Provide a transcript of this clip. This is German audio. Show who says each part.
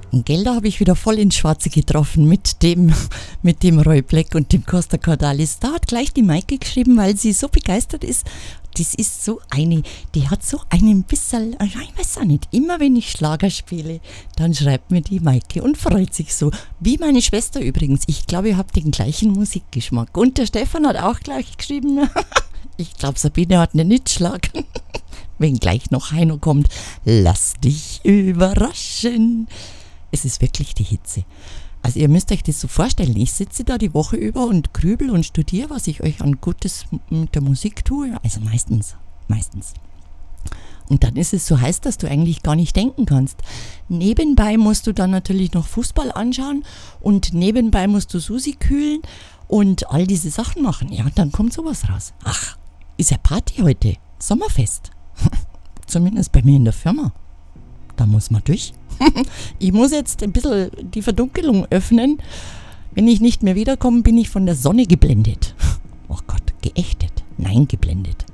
Speaker 1: Und gell, da habe ich wieder voll ins Schwarze getroffen mit dem Roy Black und dem Costa Cordalis. Da hat gleich die Maike geschrieben, weil sie so begeistert ist. Das ist so eine, die hat so einen bisschen, ich weiß auch nicht, immer wenn ich Schlager spiele, dann schreibt mir die Maike und freut sich so. Wie meine Schwester übrigens. Ich glaube, ihr habt den gleichen Musikgeschmack. Und der Stefan hat auch gleich geschrieben. Ich glaube, Sabine hat einen Nitschlag. Wenn gleich noch Heino kommt, lass dich überraschen. Es ist wirklich die Hitze. Also ihr müsst euch das so vorstellen, ich sitze da die Woche über und grübel und studiere, was ich euch an Gutes mit der Musik tue. Also meistens. Und dann ist es so heiß, dass du eigentlich gar nicht denken kannst. Nebenbei musst du dann natürlich noch Fußball anschauen und nebenbei musst du Susi kühlen und all diese Sachen machen. Ja, und dann kommt sowas raus. Ach, ist ja Party heute. Sommerfest. Zumindest bei mir in der Firma. Da muss man durch. Ich muss jetzt ein bisschen die Verdunkelung öffnen. Wenn ich nicht mehr wiederkomme, bin ich von der Sonne geblendet. Oh Gott, geächtet. Nein, geblendet.